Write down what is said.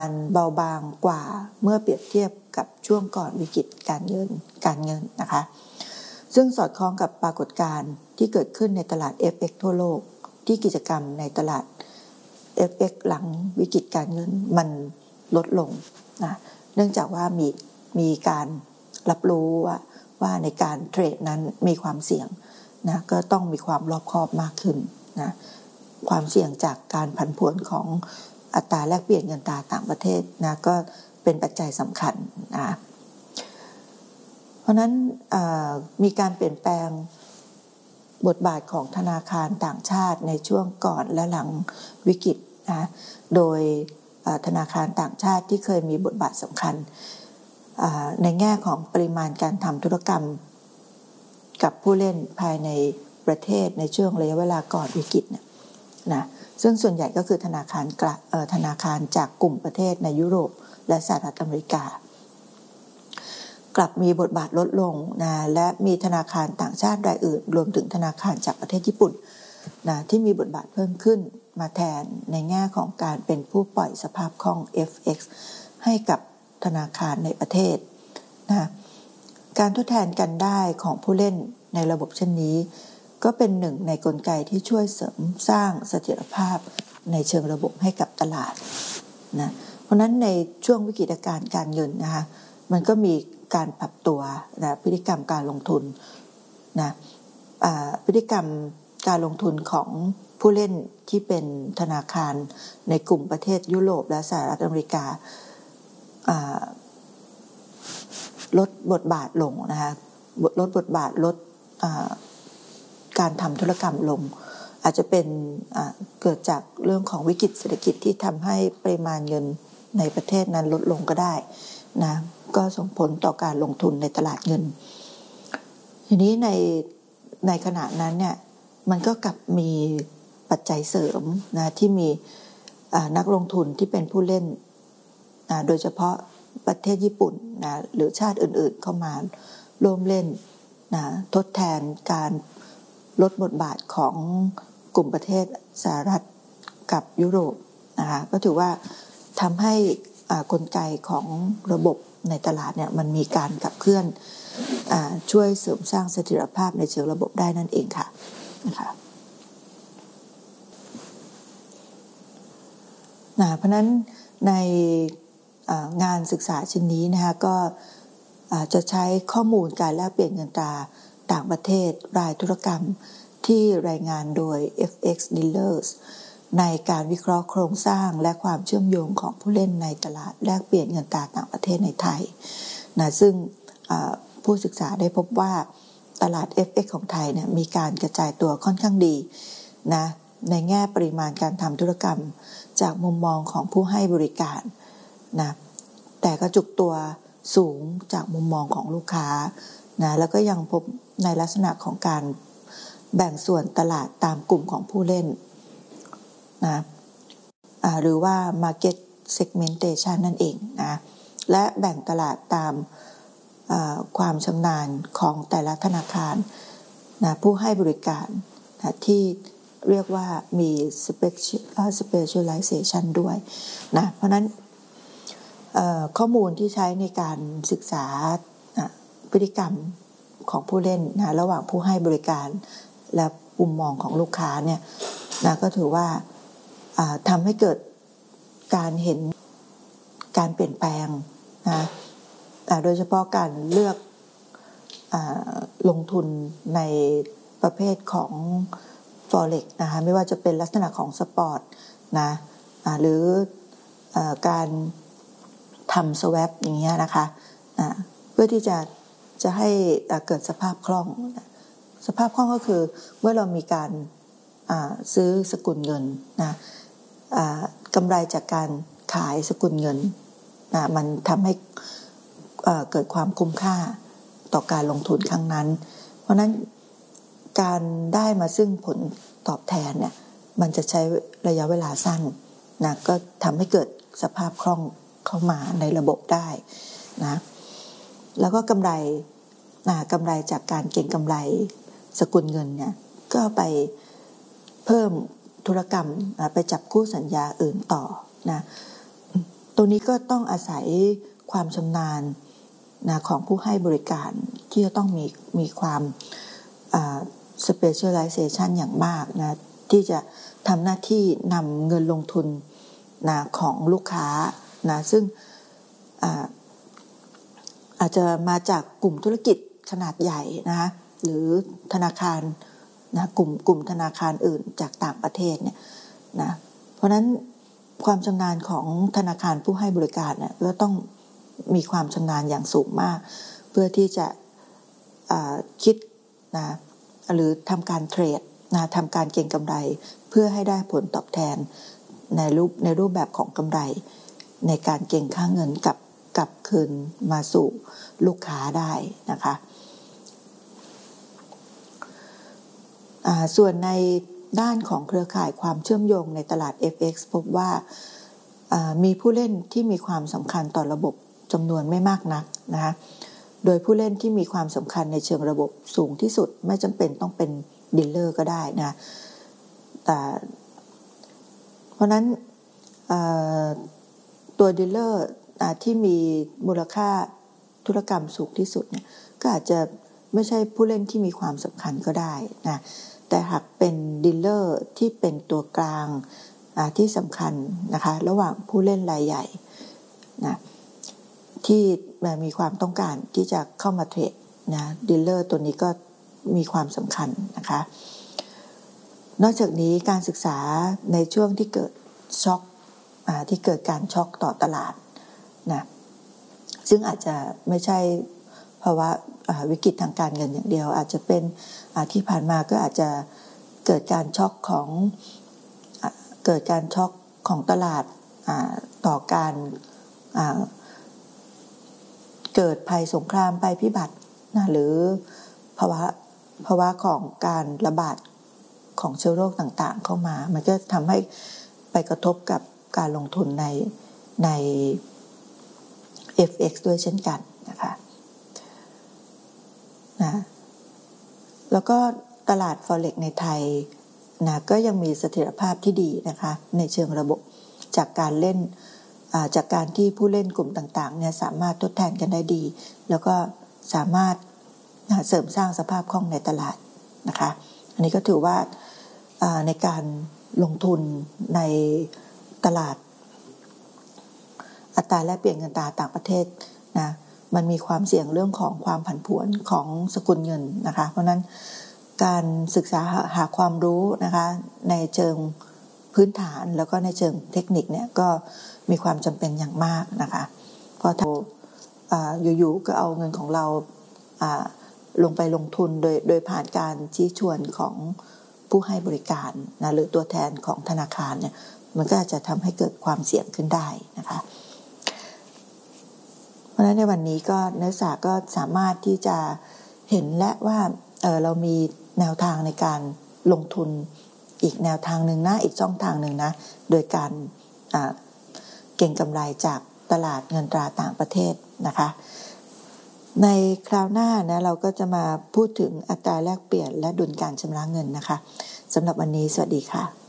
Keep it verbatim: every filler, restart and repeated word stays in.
การเบาบางกว่าเมื่อเปรียบเทียบกับช่วงก่อนวิกฤตการเงินการเงินนะคะซึ่งสอดคล้องกับปรากฏการณ์ที่เกิดขึ้นในตลาด เอฟ เอ็กซ์ ทั่วโลกที่กิจกรรมในตลาด เอฟ เอ็กซ์ หลังวิกฤตการเงินมันลดลงนะเนื่องจากว่ามีมีการรับรู้ว่าว่าในการเทรดนั้นมีความเสี่ยงนะก็ต้องมีความรอบคอบมากขึ้นนะความเสี่ยงจากการผันผวนของอัตราแลกเปลี่ยนเงินตราต่างประเทศนะก็เป็นปัจจัยสำคัญนะเพราะนั้นมีการเปลี่ยนแปลงบทบาทของธนาคารต่างชาติในช่วงก่อนและหลังวิกฤตนะโดยธนาคารต่างชาติที่เคยมีบทบาทสำคัญในแง่ของปริมาณการทำธุรกรรมกับผู้เล่นภายในประเทศในช่วงระยะเวลาก่อนวิกฤตนะนะซึ่งส่วนใหญ่ก็คือธนาคารกลางธนาคารจากกลุ่มประเทศในยุโรปและสหรัฐอเมริกากลับมีบทบาทลดลงนะและมีธนาคารต่างชาติรายอื่นรวมถึงธนาคารจากประเทศญี่ปุ่นนะที่มีบทบาทเพิ่มขึ้นมาแทนในแง่ของการเป็นผู้ปล่อยสภาพคล่อง เอฟ เอ็กซ์ ให้กับธนาคารในประเทศนะการทดแทนกันได้ของผู้เล่นในระบบเช่นนี้ก็เป็นหนึ่งในกลไกที่ช่วยเสริมสร้างเสถียรภาพในเชิงระบบให้กับตลาดนะเพราะนั้นในช่วงวิกฤตการณ์การเงินนะคะมันก็มีการปรับตัวนะพฤติกรรมการลงทุนนะพฤติกรรมการลงทุนของผู้เล่นที่เป็นธนาคารในกลุ่มประเทศยุโรปและสหรัฐอเมริกาลดบทบาทลงนะคะลดบทบาทลดการทำธุรกรรมลงอาจจะเป็นเกิดจากเรื่องของวิกฤตเศรษฐกิจที่ทำให้ปริมาณเงินในประเทศนั้นลดลงก็ได้นะก็ส่งผลต่อการลงทุนในตลาดเงินทีนี้ในในขณะนั้นเนี่ยมันก็กลับมีปัจจัยเสริมนะที่มีนักลงทุนที่เป็นผู้เล่นนะโดยเฉพาะประเทศญี่ปุ่นนะหรือชาติอื่นๆเข้ามาร่วมเล่นนะทดแทนการลดบทบาทของกลุ่มประเทศสหรัฐกับยุโรปนะคะก็ถือว่าทำให้กลไกของระบบในตลาดเนี่ยมันมีการขับเคลื่อนช่วยเสริมสร้างเสถียรภาพในเชิงระบบได้นั่นเองค่ะนะคะนะเพราะนั้นในงานศึกษาชิ้นนี้นะคะก็จะใช้ข้อมูลการแลกเปลี่ยนเงินตราต่างประเทศรายธุรกรรมที่รายงานโดย เอฟ เอ็กซ์ Dealers ในการวิเคราะห์โครงสร้างและความเชื่อมโยงของผู้เล่นในตลาดแลกเปลี่ยนเงินตราต่างประเทศในไทยนะซึ่งผู้ศึกษาได้พบว่าตลาด เอฟ เอ็กซ์ ของไทยเนี่ยมีการกระจายตัวค่อนข้างดีนะในแง่ปริมาณการทำธุรกรรมจากมุมมองของผู้ให้บริการนะแต่กระจุกตัวสูงจากมุมมองของลูกค้านะแล้วก็ยังพบในลักษณะของการแบ่งส่วนตลาดตามกลุ่มของผู้เล่นนะหรือว่า market segmentation นั่นเองนะและแบ่งตลาดตามความชำนาญของแต่ละธนาคารนะผู้ให้บริการนะที่เรียกว่ามี specialization ด้วยนะเพราะนั้นข้อมูลที่ใช้ในการศึกษาพฤติกรรมของผู้เล่นนะระหว่างผู้ให้บริการและมุมมองของลูกค้าเนี่ยนะก็ถือว่าทำให้เกิดการเห็นการเปลี่ยนแปลงนะโดยเฉพาะการเลือกลงทุนในประเภทของ Forex นะคะไม่ว่าจะเป็นลักษณะของสปอร์ตนะหรือการทำ swap อย่างเงี้ยนะคะเพื่อที่จะจะให้เกิดสภาพคล่องสภาพคล่องก็คือเมื่อเรามีการซื้อสกุลเงินนะกำไรจากการขายสกุลเงินนะมันทำให้เกิดความคุ้มค่าต่อการลงทุนครั้งนั้นเพราะนั้นการได้มาซึ่งผลตอบแทนเนี่ยมันจะใช้ระยะเวลาสั้นนะก็ทำให้เกิดสภาพคล่องเข้ามาในระบบได้นะแล้วก็กำไรนะกำไรจากการเก็งกำไรสกุลเงินเนี่ยก็ไปเพิ่มธุรกรรมไปจับคู่สัญญาอื่นต่อนะตรงนี้ก็ต้องอาศัยความชำนาญนะของผู้ให้บริการที่จะต้องมีมีความอ่า specialization อย่างมากนะที่จะทำหน้าที่นำเงินลงทุนนะของลูกค้านะซึ่งอาอาจจะมาจากกลุ่มธุรกิจขนาดใหญ่นะคะหรือธนาคารนะกลุ่มกลุ่มธนาคารอื่นจากต่างประเทศเนี่ยนะเพราะนั้นความชำนาญของธนาคารผู้ให้บริการเนี่ยก็ต้องมีความชำนาญอย่างสูงมากเพื่อที่จะคิดนะหรือทำการเทรดนะทำการเก็งกำไรเพื่อให้ได้ผลตอบแทนในรูปในรูปแบบของกำไรในการเก็งค่าเงินกับกลับคืนมาสู่ลูกค้าได้นะคะส่วนในด้านของเครือข่ายความเชื่อมโยงในตลาด เอฟ เอ็กซ์ พบว่ามีผู้เล่นที่มีความสำคัญต่อระบบจำนวนไม่มากนักนะคะโดยผู้เล่นที่มีความสำคัญในเชิงระบบสูงที่สุดไม่จำเป็นต้องเป็นดีลเลอร์ก็ได้นะแต่เพราะนั้นตัวดีลเลอร์ที่มีมูลค่าธุรกรรมสูงที่สุดเนี่ยก็อาจจะไม่ใช่ผู้เล่นที่มีความสำคัญก็ได้นะแต่หากเป็นดีลเลอร์ที่เป็นตัวกลางที่สำคัญนะคะระหว่างผู้เล่นรายใหญ่นะที่มีความต้องการที่จะเข้ามาเทรดนะดีลเลอร์ตัวนี้ก็มีความสำคัญนะคะนอกจากนี้การศึกษาในช่วงที่เกิดช็อคที่เกิดการช็อคต่อตลาดนะซึ่งอาจจะไม่ใช่ภาวะวิกฤตทางการเงินอย่างเดียวอาจจะเป็นที่ผ่านมาก็อาจจะเกิดการช็อคของเกิดการช็อคของตลาดต่อการเกิดภัยสงครามภัยพิบัตินะหรือภาวะภาวะของการระบาดของเชื้อโรคต่างๆเข้ามามันก็ทำให้ไปกระทบกับการลงทุนในใน เอฟ เอ็กซ์ ด้วยเช่นกันนะคะนะแล้วก็ตลาด Forex ในไทยนะก็ยังมีเสถียรภาพที่ดีนะคะในเชิงระบบจากการเล่นจากการที่ผู้เล่นกลุ่มต่างๆเนี่ยสามารถทดแทนกันได้ดีแล้วก็สามารถเสริมสร้างสภาพคล่องในตลาดนะคะอันนี้ก็ถือว่าในการลงทุนในตลาดอัตราแลกเปลี่ยนเงินตราต่างประเทศนะมันมีความเสี่ยงเรื่องของความผันผวนของสกุลเงินนะคะเพราะนั้นการศึกษาหาความรู้นะคะในเชิงพื้นฐานแล้วก็ในเชิงเทคนิคเนี่ยก็มีความจำเป็นอย่างมากนะคะเพราะถ้าอยู่ๆก็เอาเงินของเราลงไปลงทุนโดยโดยผ่านการชี้ชวนของผู้ให้บริการนะหรือตัวแทนของธนาคารเนี่ยมันก็อาจจะทำให้เกิดความเสี่ยงขึ้นได้นะคะเพราะฉะนั้นในวันนี้ก็นักศึกษาก็สามารถที่จะเห็นและว่า เอ่อ เรามีแนวทางในการลงทุนอีกแนวทางหนึ่งนะอีกช่องทางหนึ่งนะโดยการเก็งกำไรจากตลาดเงินตราต่างประเทศนะคะในคราวหน้านะเราก็จะมาพูดถึงอัตราแลกเปลี่ยนและดุลการชำระเงินนะคะสำหรับวันนี้สวัสดีค่ะ